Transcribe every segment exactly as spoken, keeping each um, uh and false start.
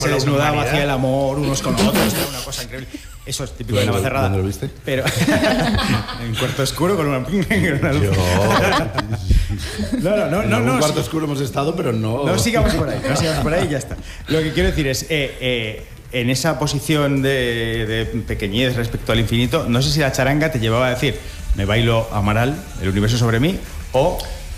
se desnudaba, hacía el amor unos con otros, era una cosa increíble. Eso es típico de Navacerrada. ¿Dónde lo viste? Pero en cuarto oscuro con una, con una luz. No, no, no, en no, algún no. cuarto oscuro hemos estado, pero no. No sigamos por ahí, no sigamos por ahí y ya está. Lo que quiero decir es, eh, eh, en esa posición de, de pequeñez respecto al infinito, no sé si la charanga te llevaba a decir, me bailo Amaral, el universo sobre mí, o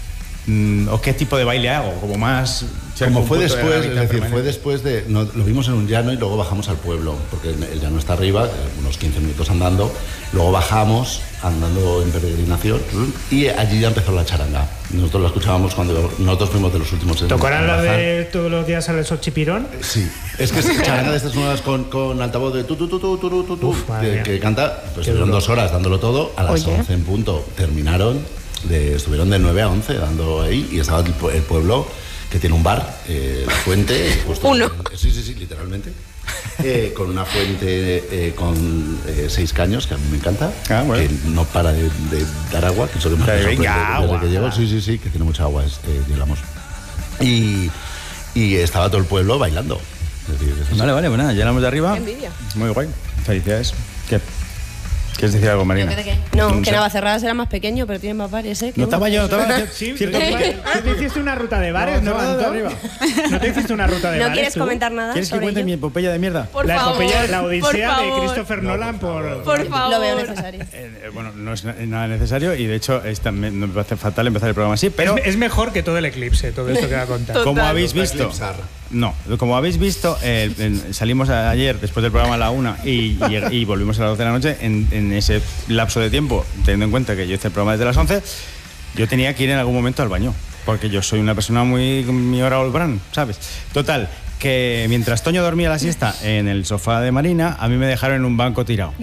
o qué tipo de baile hago, como más... Como fue después, de es decir, permanente. fue después de... No, lo vimos en un llano y luego bajamos al pueblo, porque el llano está arriba, unos quince minutos andando, luego bajamos, andando en peregrinación, y allí ya empezó la charanga. Nosotros la escuchábamos cuando nosotros fuimos de los últimos... ¿Tocarán la de todos los días al Xochipirón? Sí, es que es charanga de estas nuevas con, con altavoz de tu tu tu tu tu tu tu Uf, que, que canta, pues estuvieron dos horas dándolo todo, a las Oye. once en punto terminaron. De, estuvieron de nueve a once dando ahí y estaba el, el pueblo que tiene un bar, eh, la fuente justo uno en, sí, sí, sí, literalmente eh, con una fuente eh, con eh, seis caños que a mí me encanta, ah, bueno. que no para de, de dar agua, que eso que me sorprende desde que llego, sí, sí, sí, que tiene mucha agua, eh, digamos, y, y estaba todo el pueblo bailando. Es decir, es vale, vale, bueno, llenamos de arriba. Qué envidia. Muy guay, felicidades. ¿Qué? ¿Quieres decir algo, Marina? No, no que Navacerrada será más pequeño, pero tiene más bares, ¿eh? No estaba yo, no estaba yo. Sí, ¿Tú te hiciste una ruta de bares, no, no, de arriba. ¿No te hiciste una ruta de ¿No bares? ¿No quieres tú? comentar nada? ¿Quieres que cuente ello? mi epopeya de mierda? Por la favor, epopeya, la odisea por de Christopher no, Nolan por... Por, por favor. Lo veo necesario. Eh, bueno, no es nada necesario y de hecho esta, me, me parece fatal empezar el programa así, pero... Es, es mejor que todo el eclipse, todo esto que va a contar. Como habéis visto... No, como habéis visto, eh, en, salimos a, ayer después del programa a la una y, y, y volvimos a las doce de la noche. En, en ese lapso de tiempo, teniendo en cuenta que yo hice el programa desde las once, yo tenía que ir en algún momento al baño, porque yo soy una persona muy... mi hora Olbran, ¿sabes? Total, que mientras Toño dormía la siesta en el sofá de Marina, a mí me dejaron en un banco tirado.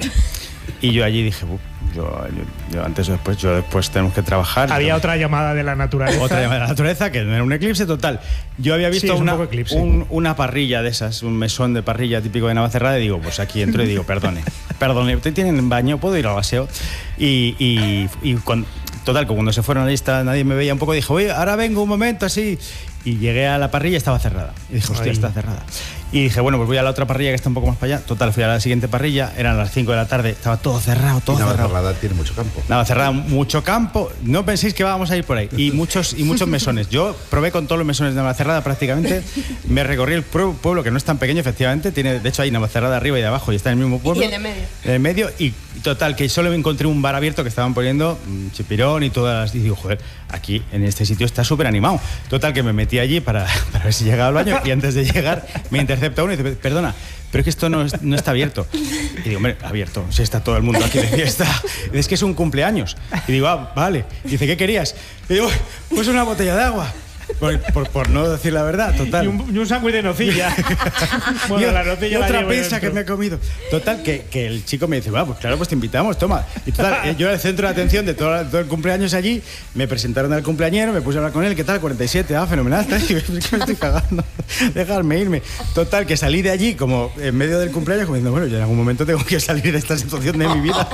Y yo allí dije, yo, yo, yo antes o después, yo después tenemos que trabajar. Había otra llamada de la naturaleza. Otra llamada de la naturaleza, que era un eclipse total. Yo había visto sí, una, un un, una parrilla de esas, un mesón de parrilla típico de Navacerrada, y digo, pues aquí entro y digo, perdone, perdone, ¿usted tiene baño? ¿Puedo ir al aseo? Y, y, y cuando, total, cuando se fueron a la lista, nadie me veía un poco, dije, oye, ahora vengo un momento así. Y llegué a la parrilla y estaba cerrada. Y dije, hostia, Ay. está cerrada. Y dije, bueno, pues voy a la otra parrilla que está un poco más para allá. Total, fui a la siguiente parrilla, eran las cinco de la tarde, estaba todo cerrado, todo y cerrado. Navacerrada tiene mucho campo. Navacerrada, mucho campo. No penséis que vamos a ir por ahí. Y muchos, y muchos mesones. Yo probé con todos los mesones de Navacerrada prácticamente. Me recorrí el pueblo, que no es tan pequeño, efectivamente. Tiene, de hecho, hay Navacerrada arriba y de abajo y está en el mismo pueblo. Y en el medio. En el medio. Y total, que solo encontré un bar abierto que estaban poniendo mmm, chipirón y todas las... Y digo, joder, aquí en este sitio está súper animado. Total, que me metí allí para, para ver si llegaba al baño y antes de llegar me intercepta uno y dice, perdona, pero es que esto no, es, no está abierto. Y digo, hombre, abierto, si está todo el mundo aquí de fiesta. Y es que es un cumpleaños. Y digo, ah, vale. Y dice, ¿qué querías? Y digo, pues una botella de agua. Por, por, por no decir la verdad, total. Y un, y un sándwich de nocilla. Bueno, y, la nocilla y la otra llevo pizza dentro. que me he comido. Total, que, que el chico me dice, va, pues claro, pues te invitamos, toma. Y total, yo era el centro de atención de todo, todo el cumpleaños allí. Me presentaron al cumpleañero, me puse a hablar con él, ¿qué tal? cuarenta y siete, ah, fenomenal. Y me, me estoy cagando, dejarme irme. Total, que salí de allí como en medio del cumpleaños, como diciendo, bueno, yo en algún momento tengo que salir de esta situación de mi vida.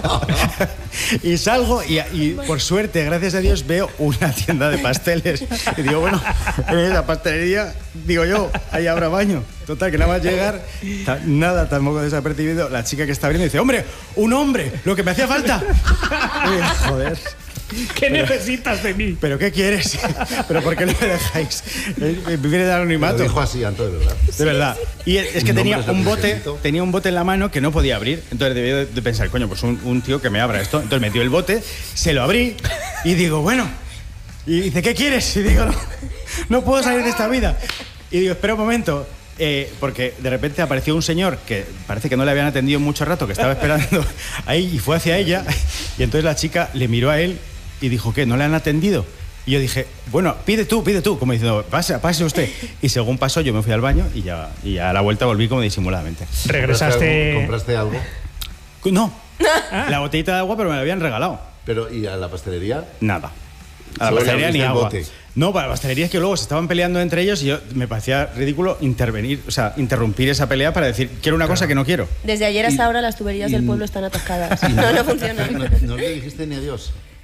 Y salgo y, y por suerte, gracias a Dios, veo una tienda de pasteles. Y digo, bueno, en esa pastelería, digo yo, ahí habrá baño. Total, que nada más llegar, ta, nada tampoco desapercibido, la chica que está abriendo dice, hombre, un hombre, lo que me hacía falta. Y, joder. ¿Qué pero, necesitas de mí? ¿Pero qué quieres? ¿Pero por qué no me dejáis vivir de anonimato? Lo dijo así, Anto, de verdad. De verdad. Y es que tenía un bote, tenía un bote en la mano que no podía abrir. Entonces debí de, de pensar, coño, pues un, un tío que me abra esto. Entonces me dio el bote, se lo abrí y digo, bueno. Y dice, ¿qué quieres? Y digo, no, no puedo salir de esta vida. Y digo, espera un momento. Eh, porque de repente apareció un señor que parece que no le habían atendido mucho rato, que estaba esperando ahí y fue hacia ella. Y entonces la chica le miró a él y dijo, ¿qué? ¿No le han atendido? Y yo dije, bueno, pide tú, pide tú, como diciendo, pase, pase usted. Y según pasó, yo me fui al baño y ya, y ya a la vuelta volví como disimuladamente. ¿Regresaste? ¿Compraste algo? No, la botellita de agua, pero me la habían regalado. Pero, ¿y a la pastelería? Nada. A la pastelería ni agua. Bote. No, para la pastelería es que luego se estaban peleando entre ellos y yo me parecía ridículo intervenir, o sea, interrumpir esa pelea para decir, quiero una claro. cosa que no quiero. Desde ayer hasta y, ahora las tuberías y, del pueblo están atascadas. No, no funcionan. ¿No, no le dijiste ni adiós?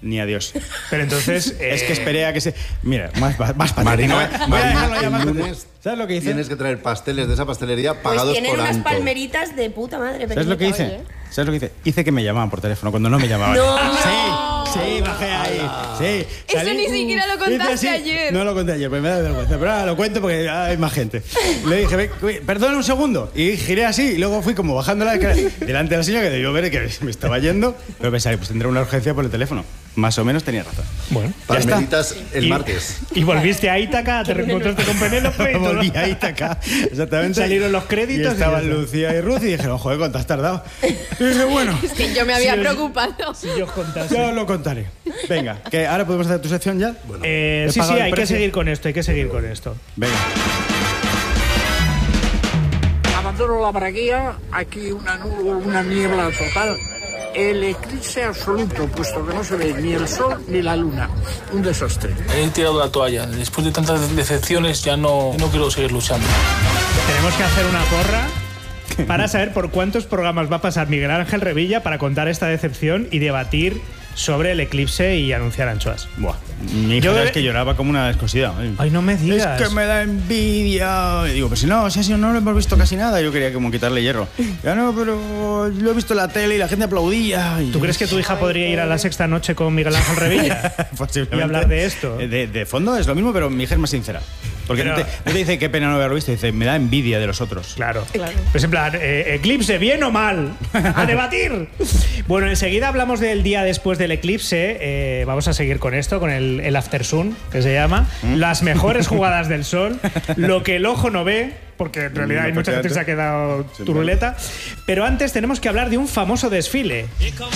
ni adiós. Pero entonces... Es eh, que esperé a que se... Mira, más, más patético. Marina, Voy a dejarlo ya Marina, más el patético. lunes ¿Sabes lo que hice? tienes que traer pasteles de esa pastelería Pues pagados tienen por unas Anto. palmeritas de puta madre. ¿Sabes lo que hice? pequeñitas, oye. ¿Sabes lo que hice? Hice que me llamaban por teléfono cuando no me llamaban. ¡No! Sí, sí, bajé ahí. Sí. Eso ni siquiera lo contaste hice así. ayer. No lo conté ayer, pues me da vergüenza. Pero ahora lo cuento porque hay más gente. Le dije, "Ve, ve, perdona un segundo". Y giré así y luego fui como bajando la escalera delante de la señora que debió ver que me estaba yendo. Pero pensaba, pues tendré una urgencia por el teléfono. Más o menos tenía razón. Bueno, ya está. Palmeritas el Y- martes. Y volviste a Ítaca, te reencontraste con Penélope y todo. Volví a Ítaca, exactamente. Salieron los créditos Y estaban y ya está. Lucía y Ruth y dijeron, joder, ¿cuánto has tardado? Y dije, bueno, Es que yo me había Sí, es- preocupado. Si yo os contase. ya os lo contaré. Venga, que ahora podemos hacer tu sección ya. Eh, ¿He sí, pagado sí, el hay que precio? seguir con esto, hay que seguir con esto. Venga. Abandono la braguía, aquí una, nube, una niebla total. El eclipse absoluto, puesto que no se ve ni el sol ni la luna. Un desastre. He tirado la toalla. Después de tantas decepciones ya no, no quiero seguir luchando. Tenemos que hacer una porra para saber por cuántos programas va a pasar Miguel Ángel Revilla para contar esta decepción y debatir sobre el eclipse y anunciar anchoas. Buah. Mi hija Yo- es que lloraba como una descosida. Ay, no me digas. Es que me da envidia. Y digo, pues si no, si así no lo hemos visto casi nada. Yo quería como quitarle hierro. Ya no, pero lo he visto en la tele y la gente aplaudía. Y ¿Tú crees que tu hija podría ir a la sexta noche con Miguel Ángel Revilla? Posiblemente. Y hablar de esto. De, de fondo es lo mismo, pero mi hija es más sincera. Porque Pero- no, te, no te dice qué pena no haberlo visto, dice, me da envidia de los otros. Claro. Claro. Pues en plan, eh, eclipse, ¿bien o mal? ¡A debatir! Bueno, enseguida hablamos del día después del eclipse. Eh, vamos a seguir con esto, con el, el After Sun, que se llama. Las mejores jugadas del sol. Lo que el ojo no ve, porque en realidad hay mucha gente que se ha quedado Sí, turuleta. Pero antes tenemos que hablar de un famoso desfile.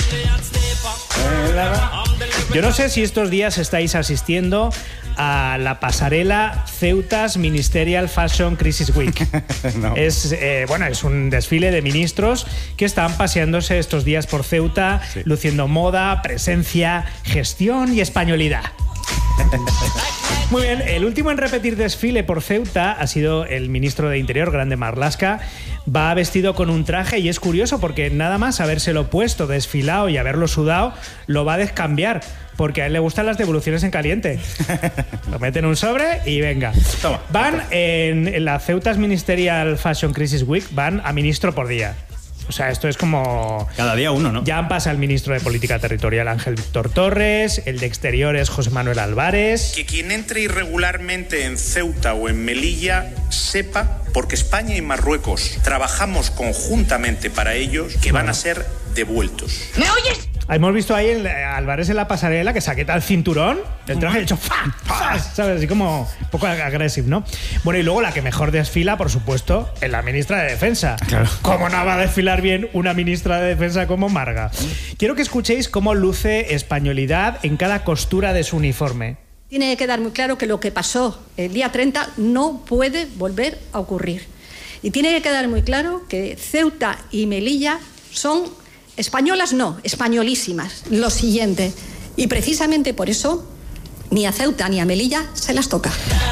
Yo no sé si estos días estáis asistiendo a la pasarela Ceutas Ministerial Fashion Crisis Week. No. Es eh, bueno, es un desfile de ministros que están paseándose estos días por Ceuta, Sí. luciendo moda, presencia, gestión y españolidad. Muy bien, el último en repetir desfile por Ceuta ha sido el ministro de Interior, Grande Marlaska. Va vestido con un traje y es curioso porque nada más habérselo puesto, desfilado y haberlo sudado, lo va a descambiar. Porque a él le gustan las devoluciones en caliente. Lo meten en un sobre y venga. Toma. Van en, en la Ceutas Ministerial Fashion Crisis Week, van a ministro por día. O sea, esto es como... Cada día uno, ¿no? Ya pasa el ministro de Política Territorial Ángel Víctor Torres, el de Exteriores José Manuel Álvarez. Que quien entre irregularmente en Ceuta o en Melilla sepa, porque España y Marruecos trabajamos conjuntamente para ellos, que van a ser devueltos. ¿Me oyes? Hemos visto ahí el, a Álvarez en la pasarela que saqueta el cinturón, el traje hecho ¡fa! ¡fa! ¿Sabes? Así como un poco agresivo, ¿no? Bueno, y luego la que mejor desfila, por supuesto, es la ministra de Defensa. Claro. ¿Cómo no va a desfilar bien una ministra de Defensa como Marga? Quiero que escuchéis cómo luce españolidad en cada costura de su uniforme. Tiene que quedar muy claro que lo que pasó el día treinta no puede volver a ocurrir. Y tiene que quedar muy claro que Ceuta y Melilla son españolas, no, españolísimas. Lo siguiente. Y precisamente por eso ni a Ceuta ni a Melilla se las toca.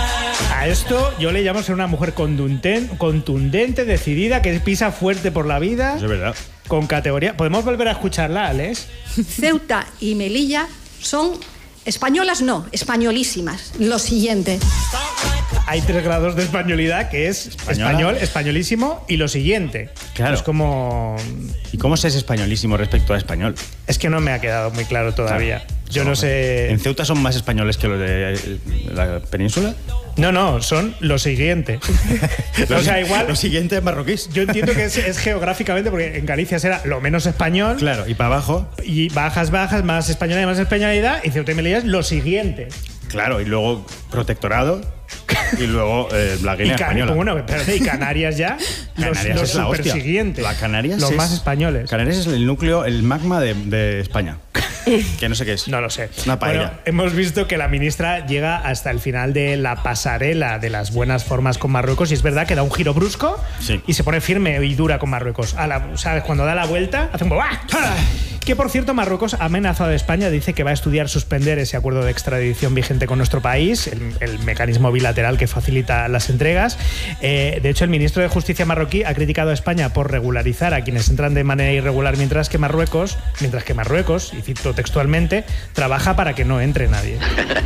A esto yo le llamo ser una mujer contundente, contundente, decidida, que pisa fuerte por la vida, Eso es verdad. con categoría. ¿Podemos volver a escucharla, Alex? Ceuta y Melilla son españolas, no, españolísimas. Lo siguiente. Hay tres grados de españolidad, que es Española. español, españolísimo y lo siguiente. Claro. Es como... ¿Y cómo se es españolísimo respecto a español? Es que no me ha quedado muy claro todavía. Yo no sé... ¿En Ceuta son más españoles que los de eh, la península? No, no, son lo siguiente. O sea, igual... Lo siguiente es marroquíes. Yo entiendo que es, es geográficamente, porque en Galicia será lo menos español. Claro, y para abajo, Y bajas, bajas, más españolidad, más españolidad. Y Ceuta y Melilla es lo siguiente. claro, y luego protectorado, y luego eh, la Y, Guinea Can- Española. bueno, espérate, y Canarias ya, Canarias los, los es la hostia. supersiguientes. La Canarias Los es- más españoles. Canarias es el núcleo, el magma de, de España. Que no sé qué es. No lo sé. Una paella. Bueno, hemos visto que la ministra llega hasta el final de la pasarela de las buenas formas con Marruecos y es verdad que da un giro brusco Sí. y se pone firme y dura con Marruecos. A la, ¿sabes? Cuando da la vuelta, hace un... ¡ah! Que, por cierto, Marruecos ha amenazado a España, dice que va a estudiar suspender ese acuerdo de extradición vigente con nuestro país, el, el mecanismo bilateral que facilita las entregas. Eh, de hecho, el ministro de Justicia marroquí ha criticado a España por regularizar a quienes entran de manera irregular, mientras que Marruecos, mientras que Marruecos, y cito textualmente, trabaja para que no entre nadie.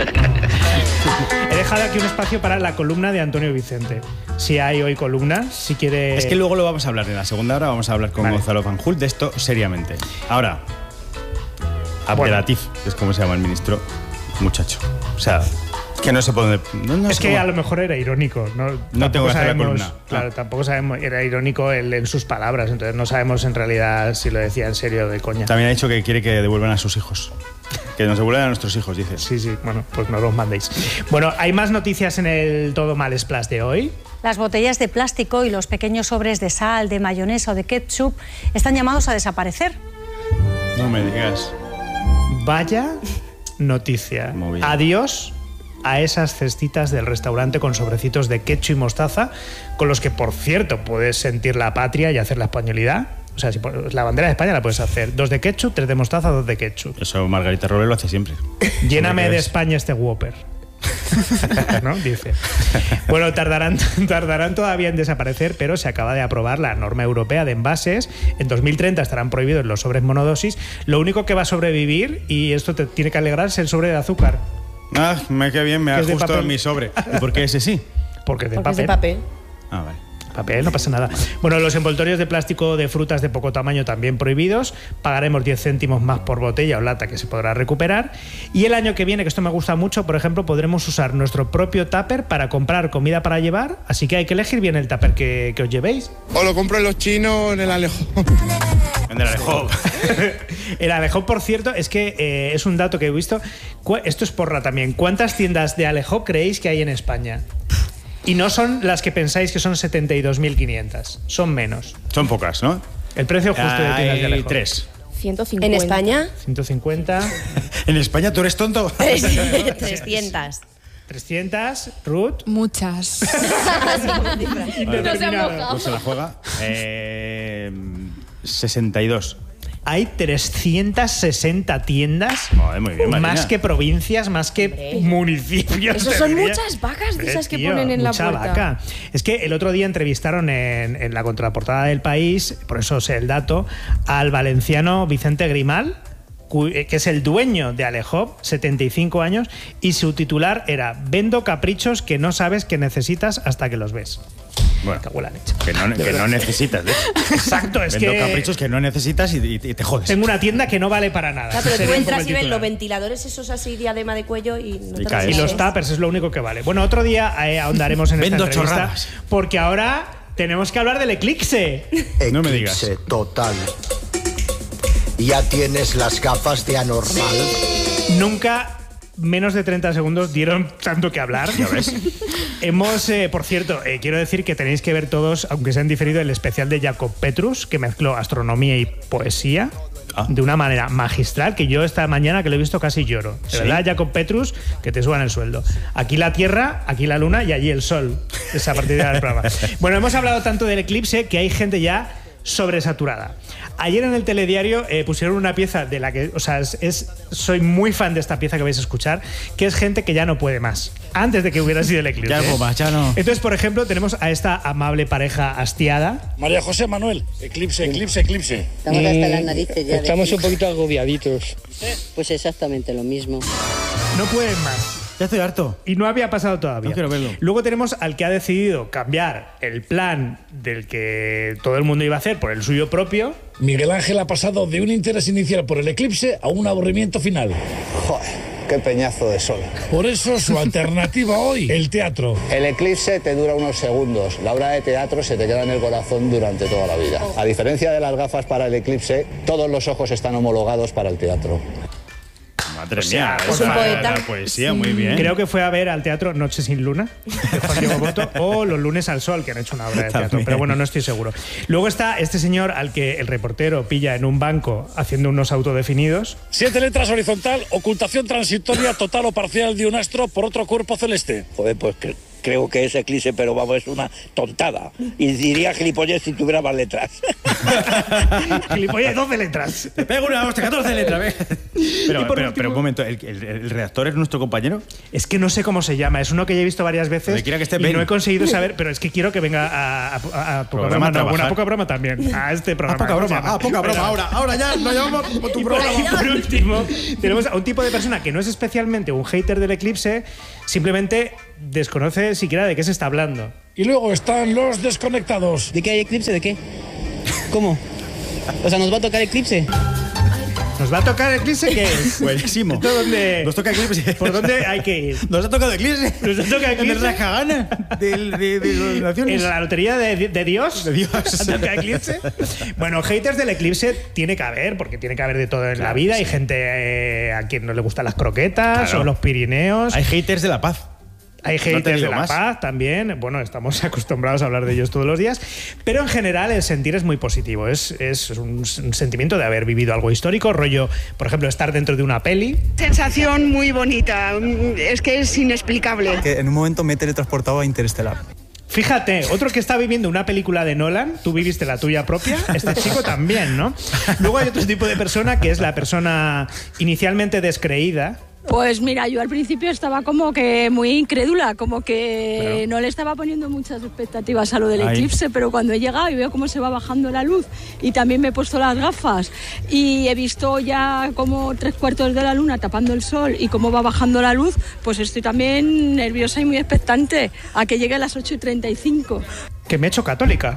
He dejado aquí un espacio para la columna de Antonio Vicente. Si hay hoy columna, si quiere... Es que luego lo vamos a hablar en la segunda hora, vamos a hablar con vale. Gonzalo Fanjul de esto seriamente. Ahora, Abdelatif, bueno. es como se llama el ministro, muchacho. O sea, que no se puede... No, no es que cómo... a lo mejor era irónico. No, no tengo que hacer la columna. Claro, ah. tampoco sabemos, era irónico él en sus palabras, entonces no sabemos en realidad si lo decía en serio o de coña. También ha dicho que quiere que devuelvan a sus hijos. Que nos devuelvan a nuestros hijos, dice. Sí, sí, bueno, pues no los mandéis. Bueno, hay más noticias en el Todo Mal Splash de hoy. Las botellas de plástico y los pequeños sobres de sal, de mayonesa o de ketchup están llamados a desaparecer. No me digas. Vaya noticia. Adiós a esas cestitas del restaurante con sobrecitos de ketchup y mostaza, con los que, por cierto, puedes sentir la patria y hacer la españolidad. O sea, si la bandera de España la puedes hacer. Dos de ketchup, tres de mostaza, dos de ketchup. Eso Margarita Robles lo hace siempre. Lléname de España este Whopper. ¿No? Dice. Bueno, tardarán, tardarán todavía en desaparecer, pero se acaba de aprobar la norma europea de envases. En dos mil treinta estarán prohibidos los sobres monodosis. Lo único que va a sobrevivir, y esto te tiene que alegrar, es el sobre de azúcar. Ah, me queda bien, me ha gustado mi sobre. ¿Y por qué ese sí? Porque es de Porque papel. es de papel. Ah, vale. Papel, no pasa nada. Bueno, los envoltorios de plástico de frutas de poco tamaño también prohibidos. Pagaremos diez céntimos más por botella o lata que se podrá recuperar. Y el año que viene, que esto me gusta mucho, por ejemplo, podremos usar nuestro propio tupper para comprar comida para llevar. Así que hay que elegir bien el tupper que, que os llevéis. O lo compro en los chinos en el Alejo. En el Alejo. El Alejo, por cierto, es que eh, es un dato que he visto. Esto es porra también. ¿Cuántas tiendas de Alejo creéis que hay en España? Y no son las que pensáis que son setenta y dos mil quinientas. Son menos. Son pocas, ¿no? El precio justo de tiendas de Alejo. Tres. ciento cincuenta. ¿En España? ciento cincuenta. ¿En España tú eres tonto? trescientas. trescientas. Ruth. Muchas. No se ha mojado. Pues se la juega. Eh, sesenta y dos. Hay trescientas sesenta tiendas. Joder, muy bien, Marina. Más que provincias, más que Hombre. municipios. Eso son muchas vacas de esas que tío, ponen en la mucha puerta. Vaca. Es que el otro día entrevistaron en, en la contraportada del País, por eso sé el dato, al valenciano Vicente Grimal, que es el dueño de Alejo, setenta y cinco años, y su titular era: vendo caprichos que no sabes que necesitas hasta que los ves. Bueno, cago en la leche. Que no, que no necesitas, ¿eh? Exacto, es Vendo que... caprichos que no necesitas y, y, y te jodes. Tengo una tienda que no vale para nada. Claro, pero Sería tú entras y ves titular. los ventiladores esos así, diadema de cuello y no Y te caes. Y los tuppers es lo único que vale. Bueno, otro día eh, ahondaremos en esta Vendo entrevista, chorradas. porque ahora tenemos que hablar del eclipse. Eclipse No me digas. total. Ya tienes las gafas de anormal. Nunca menos de treinta segundos dieron tanto que hablar. Ya ves. Hemos, eh, por cierto, eh, quiero decir que tenéis que ver todos, aunque se han diferido, el especial de Jacob Petrus, que mezcló astronomía y poesía. Ah. De una manera magistral, que yo esta mañana que lo he visto casi lloro. De ¿Sí? verdad, Jacob Petrus, que te suban el sueldo. Aquí la Tierra, aquí la Luna y allí el Sol. Esa partida del programa. Bueno, hemos hablado tanto del eclipse que hay gente ya sobresaturada. Ayer en el telediario eh, pusieron una pieza de la que, o sea, es, es, soy muy fan de esta pieza que vais a escuchar, que es gente que ya no puede más, antes de que hubiera sido el eclipse. Ya, ¿eh? Boba, ya no. Entonces, por ejemplo, tenemos a esta amable pareja hastiada. María José Manuel, eclipse, eclipse, eclipse. Estamos hasta las narices ya. Estamos un poquito agobiaditos. Pues exactamente lo mismo. No pueden más. Ya estoy harto. Y no había pasado todavía. No quiero verlo. Luego tenemos al que ha decidido cambiar el plan del que todo el mundo iba a hacer por el suyo propio. Miguel Ángel ha pasado de un interés inicial por el eclipse a un aburrimiento final. Joder, qué peñazo de sol. Por eso su alternativa hoy, el teatro. El eclipse te dura unos segundos. La obra de teatro se te queda en el corazón durante toda la vida. A diferencia de las gafas para el eclipse, todos los ojos están homologados para el teatro. Madre O sea, mía, es un poeta. La poesía, muy bien. Creo que fue a ver al teatro Noche sin Luna, de Juan Diego Boto, o Los lunes al sol, que han hecho una obra de teatro. También. Pero bueno, no estoy seguro. Luego está este señor al que el reportero pilla en un banco haciendo unos autodefinidos. Siete letras horizontal, ocultación transitoria total o parcial de un astro por otro cuerpo celeste. Joder, pues creo que es eclipse, pero vamos, es una tontada. Y diría gilipollez si tuviera más letras. Gilipollez, doce letras. Te pego una hostia, catorce letras. ¿Ves? Pero, pero, último, pero un momento, ¿el, el, ¿el redactor es nuestro compañero? Es que no sé cómo se llama, es uno que ya he visto varias veces que esté y Ben. no he conseguido saber, pero es que quiero que venga a, a, a, a poca Programa broma, no, a bueno, a trabajar. poca broma también, a este programa. A poca ¿cómo se broma, llama? a poca broma, Pero- ahora, ahora ya nos llamamos tu Y por, programa. y por último, tenemos a un tipo de persona que no es especialmente un hater del eclipse, simplemente desconoce siquiera de qué se está hablando. Y luego están los desconectados. ¿De qué hay eclipse? ¿De qué? ¿Cómo? O sea, ¿nos va a tocar eclipse? ¿Nos va a tocar eclipse? ¿Qué es? Buenísimo. ¿Esto dónde? Nos toca eclipse. ¿Por dónde hay que ir? Nos ha tocado eclipse. ¿Nos ha tocado En el eclipse? Rajagana del- de, de, las naciones. ¿En la lotería de, de Dios? De Dios. ¿Ha tocado eclipse? Bueno, haters del eclipse tiene que haber, porque tiene que haber de todo en la vida. Hay gente eh, a quien no le gustan las croquetas Claro. o los Pirineos. Hay haters de la paz. Hay No te haters digo de la más. paz también. Bueno, estamos acostumbrados a hablar de ellos todos los días. Pero en general el sentir es muy positivo. Es, es un, un sentimiento de haber vivido algo histórico. Rollo, por ejemplo, estar dentro de una peli. Sensación muy bonita. Es que es inexplicable. Que en un momento me he teletransportado a Interestelar. Fíjate, otro que está viviendo una película de Nolan, tú viviste la tuya propia, este chico también, ¿no? Luego hay otro tipo de persona que es la persona inicialmente descreída. Pues mira, yo al principio estaba como que muy incrédula, como que Claro. no le estaba poniendo muchas expectativas a lo del Ahí. eclipse, pero cuando he llegado y veo cómo se va bajando la luz y también me he puesto las gafas y he visto ya como tres cuartos de la luna tapando el sol y cómo va bajando la luz, pues estoy también nerviosa y muy expectante a que llegue a las ocho y treinta y cinco. Que me he hecho católica.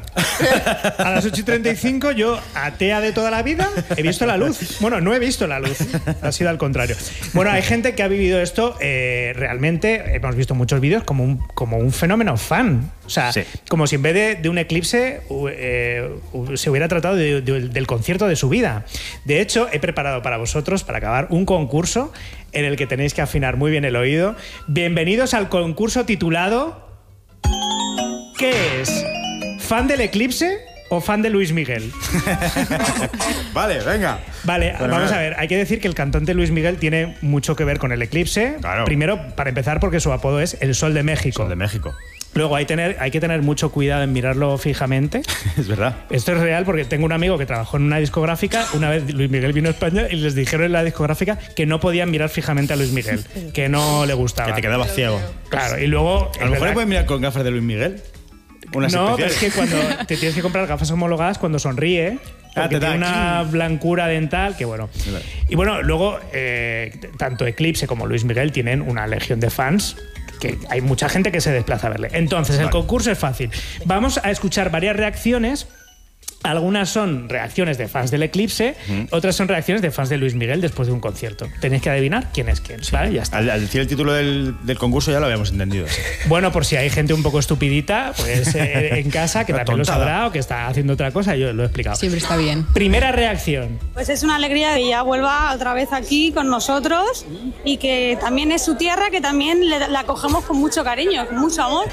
A las ocho y treinta y cinco, yo, atea de toda la vida, he visto la luz. Bueno, no he visto la luz, ha sido al contrario. Bueno, hay gente que ha vivido esto eh, realmente, hemos visto muchos vídeos, como un, como un fenómeno fan. O sea, Sí. como si en vez de, de un eclipse u- eh, u- se hubiera tratado de- de- del concierto de su vida. De hecho, he preparado para vosotros, para acabar, un concurso en el que tenéis que afinar muy bien el oído. Bienvenidos al concurso titulado... ¿Qué es? ¿Fan del eclipse o fan de Luis Miguel? Vale, venga. Vale, Bueno, vamos venga. a ver. Hay que decir que el cantante Luis Miguel tiene mucho que ver con el eclipse. Claro. Primero, para empezar, porque su apodo es el Sol de México. Sol de México. Luego hay, tener, hay que tener mucho cuidado en mirarlo fijamente. Es verdad. Esto es real porque tengo un amigo que trabajó en una discográfica. Una vez Luis Miguel vino a España y les dijeron en la discográfica que no podían mirar fijamente a Luis Miguel, que no le gustaba. Que te quedabas ciego. Claro, y luego... A lo mejor le puedes mirar con gafas de Luis Miguel. Unas No, pero especiales. es que cuando te tienes que comprar gafas homologadas cuando sonríe. Ah, Porque te da tiene una aquí. blancura dental que bueno. Y bueno, luego eh, tanto Eclipse como Luis Miguel tienen una legión de fans que hay mucha gente que se desplaza a verle. Entonces, el Vale. concurso es fácil. Vamos a escuchar varias reacciones. Algunas son reacciones de fans del Eclipse, otras son reacciones de fans de Luis Miguel después de un concierto. Tenéis que adivinar quién es quién, ¿vale? Ya está. Al, al decir el título del, del concurso ya lo habíamos entendido. Bueno, por si hay gente un poco estupidita, pues eh, en casa, que La también lo tontada. sabrá o que está haciendo otra cosa, yo lo he explicado. Siempre está bien. Primera reacción. Pues es una alegría que ya vuelva otra vez aquí con nosotros y que también es su tierra, que también le- la cogemos con mucho cariño, con mucho amor.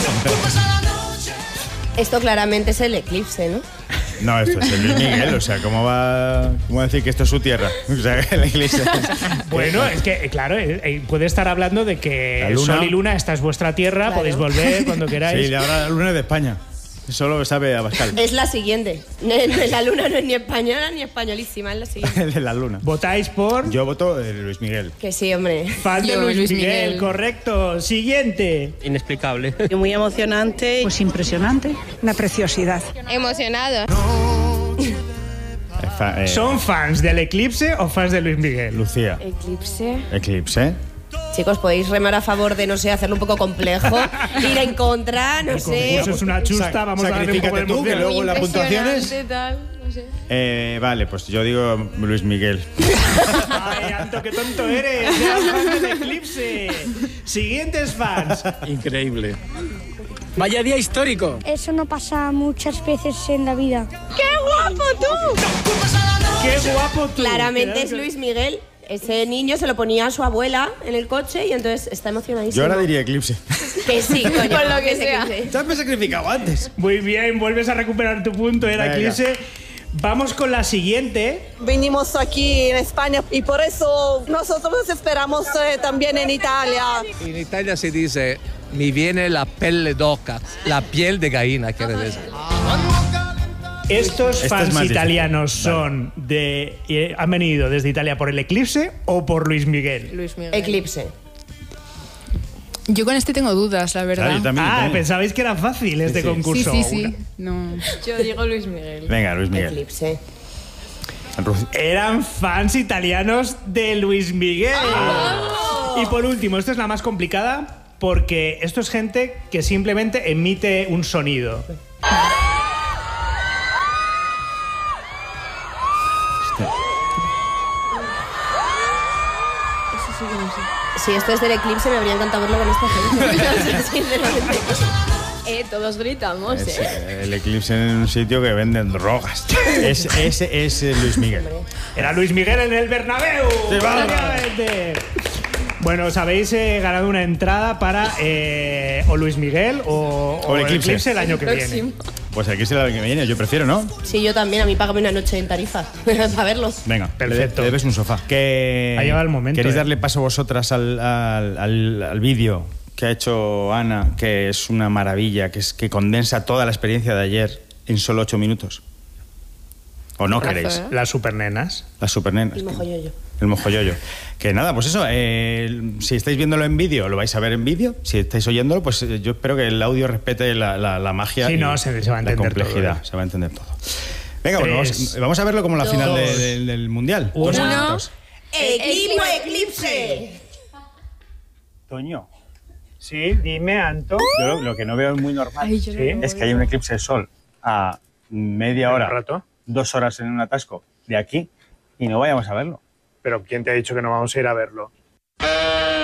Esto claramente es el eclipse, ¿no? No, esto es el Luis Miguel, o sea, ¿cómo va, cómo va a decir que esto es su tierra? O sea, la iglesia. Bueno, es que, eh, claro, eh, eh, puede estar hablando de que La luna. Sol y Luna, esta es vuestra tierra, Claro. podéis volver cuando queráis. Sí, ahora la luna es de España. Eso lo sabe Abascal. Es la siguiente. La luna no es ni española ni españolísima, es la siguiente. El de la luna. ¿Votáis por? Yo voto eh, Luis Miguel. Que sí, hombre. Fan de Yo, Luis, Luis Miguel, Miguel. correcto. Siguiente. Inexplicable. Muy emocionante. Pues impresionante. Una preciosidad. Emocionado. Eh, fa- eh, ¿Son fans del Eclipse o fans de Luis Miguel? Lucía. Eclipse. Eclipse. Chicos, podéis remar a favor de, no sé, hacerlo un poco complejo, ir en contra, no El sé. concurso es una chusta, Sa- vamos a darle un poco de sacrifícate tú, que emoción. luego las puntuaciones. Impresionante, tal, no sé. Eh, vale, pues yo digo Luis Miguel. Ay, Anto, qué tonto eres. Eras fan del Eclipse. Siguientes fans. Increíble. Vaya día histórico. Eso no pasa muchas veces en la vida. ¡Qué guapo tú! Qué guapo tú. Claramente es Luis Miguel. Ese niño se lo ponía a su abuela en el coche y entonces está emocionadísimo. Yo ahora diría Eclipse. Que sí, coño. Por lo que es sea. Eclipse. Ya me he sacrificado antes. Muy bien, vuelves a recuperar tu punto, era Venga. Eclipse. Vamos con la siguiente. Venimos aquí en España y por eso nosotros esperamos eh, también en Italia. In Italia si dice me viene la pelle d'oca, la piel de gallina, quiere decir. ¿Estos Este es fans más difícil. italianos son de eh, han venido desde Italia por el Eclipse o por Luis Miguel? Luis Miguel. Eclipse. Yo con este tengo dudas, la verdad. Claro, yo también, yo Ah, también. pensabais que era fácil este Sí, sí. concurso. Sí, sí, sí. No. Yo digo Luis Miguel. Venga, Luis Miguel. Eclipse. Eran fans italianos de Luis Miguel. Y por último, esto es la más complicada porque esto es gente que simplemente emite un sonido. Si esto es del Eclipse, me habría encantado verlo con esta gente. Sinceramente. Eh, todos gritamos, Es, eh. eh, el Eclipse en un sitio que venden drogas. Es- Ese es eh, Luis Miguel. Era Luis Miguel en el Bernabéu. Sí, vamos. Efectivamente. Bueno, os habéis eh, ganado una entrada para eh, o Luis Miguel o, O el Eclipse. el año que viene. Próximo. Pues aquí es el que viene, yo prefiero, ¿no? Sí, yo también. A mí págame una noche en Tarifa para verlo. Venga, Perfecto. Le debes un sofá. Que Ha llegado el momento, ¿Queréis eh. darle paso vosotras al, al, al- al vídeo que ha hecho Ana, que es una maravilla, que es que condensa toda la experiencia de ayer en solo ocho minutos? ¿O no queréis? Las supernenas. Las supernenas. El mojoyoyo. El mojoyoyo. Que nada, pues eso, eh, si estáis viéndolo en vídeo, lo vais a ver en vídeo. Si estáis oyéndolo, pues eh, yo espero que el audio respete la, la- la magia Sí, y no, se- se va a la entender todo, complejidad. eh. Se va a entender todo. Venga, bueno, Tres, vamos, vamos a verlo como la dos, final de- de- del Mundial. uno. Dos Uno. minutos. ¡Equipo Eclipse! Toño, Sí, dime, Anto. yo lo, lo que no veo muy normal Ay, yo no Sí. lo es que hay un eclipse de sol a media hora, ¿Un rato? dos horas en un atasco de aquí y no vayamos a verlo. Pero ¿quién te ha dicho que no vamos a ir a verlo?